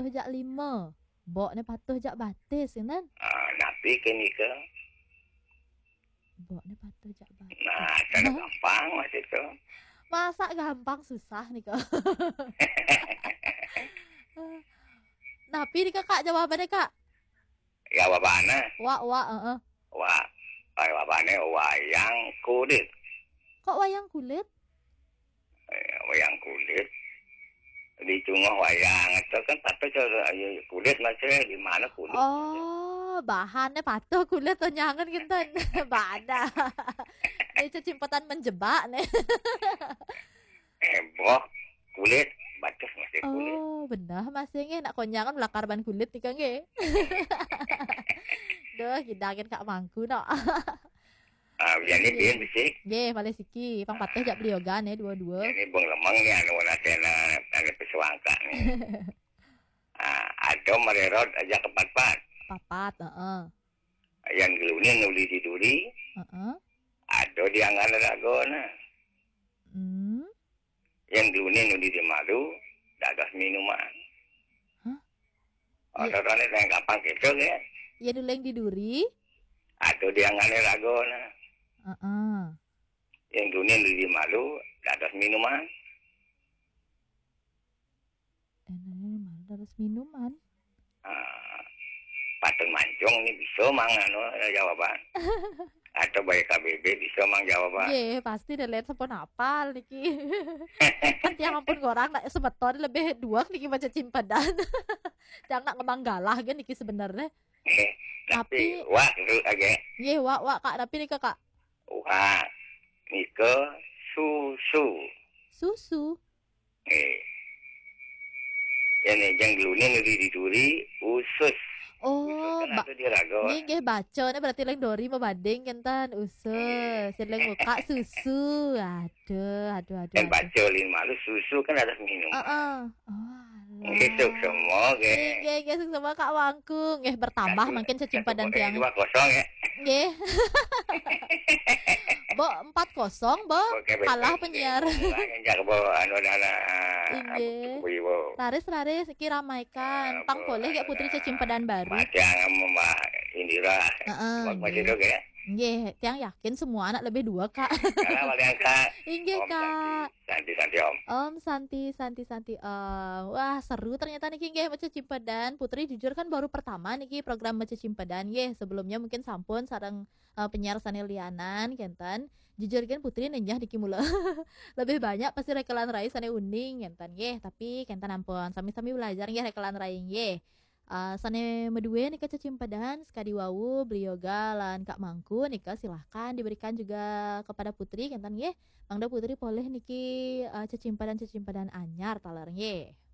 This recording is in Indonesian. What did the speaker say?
jak 5. Bok ne patuh jak batis kan? Napi kini ke. Bok ne patuh jak batis. Nah, cara gampang mas itu. Masa gampang susah nih kak. Napi nih kak jawabannya kak. Ya wabana. Wak. Wah, wabane wayang kulit. Kok wayang kulit? Wayang kulit. Di cungah wayang itu kan patuh kulit masih di mana kulit. Oh, bahannya patuh kulit tuh nyangen kinten. Bada. Ini cimpetan menjebak nih. Boh kulit batas masih kulit. Oh, benar masih nge nak konyangan belakar ban kulit nih kan nge. Duh, hidangin kak mangku nak. Jadi biar bisik. Nge, paling siki, pang patuh jak beli yoga nih dua-dua. Ini bang lemang nih anu nasena anu pesuangka nih. Ada mererot aja kepat-pat. Papat, Yang gelunin nuli diduri. Ada diangan ragona. Yang gelunin nuli di malu, dadas minuman. Hah? Orang-orang yang gampang gitu ya. Iya dulu yang diduri. Ada diangan ragona. Yang gelunin nuli di malu, dadas minuman. Dadas minuman. Patun mancung nih bisa mang anu jawaban. Atau bayi KBB bisa mang jawaban. Iya, pasti deh lihat sepon apal niki. Kan tiang ampun orang nak sebeton lebih dua niki baca cimpadan. Jangan nak ngemanggalah kan niki sebenarnya. Tapi wah itu aja. Iya, wak kak, tapi nih kak. Wah, nike susu. Susu. Ini yang gelunin diduri usus. Oh, ini baca nih berarti leng dori membanding kentan usus, leng muka susu. Aduh. Dan baca lin malu susu kan ada minum. Gitu semua ge. Semua kak wangkung. Bertambah makin cecimpadan tiang. 2-0 ya. Nggih. Bo 4-0, Bo. Kalah penyiar. Enggak bo anu dana. Laris iki ramaikan. Pang boleh gak Putri cecimpadan baru. Macam Mbak Indira. Masih dok ya. Nggih, tiang yakin semua anak lebih 2, Kak. Karena walian Kak. Nggih, Kak. Santi Om. Om Santi. Wah, seru ternyata niki nggih Mace Cimpedan. Putri jujur kan baru pertama niki program Mace Cimpedan nggih. Sebelumnya mungkin sampun sareng penyiar Sanil Lianan kenten. Jujur kan Putri nenyah niki mula. Lebih banyak pasti rekelan rai sane uning kenten nggih, tapi kenten ampun sami-sami belajar nggih rekelan rai nggih. Sane medue nika cecimpadan sekadi wau beli yoga lan Kak Mangku nika silahkan diberikan juga kepada Putri kenten nggih. Mangda Putri boleh niki cecimpadan anyar taler nggih.